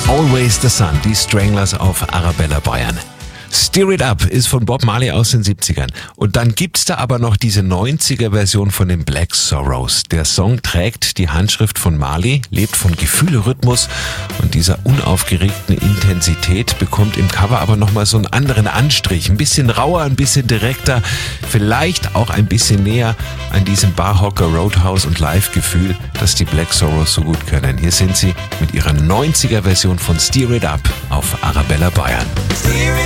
Always the Sun, die Stranglers auf Arabella Bayern. Steer It Up ist von Bob Marley aus den 70ern. Und dann gibt's da aber noch diese 90er-Version von den Black Sorrows. Der Song trägt die Handschrift von Marley, lebt von Gefühle, Rhythmus und dieser unaufgeregten Intensität, bekommt im Cover aber nochmal so einen anderen Anstrich. Ein bisschen rauer, ein bisschen direkter, vielleicht auch ein bisschen näher an diesem Barhocker, Roadhouse und Live-Gefühl, das die Black Sorrows so gut können. Hier sind sie mit ihrer 90er-Version von Steer It Up auf Arabella Bayern.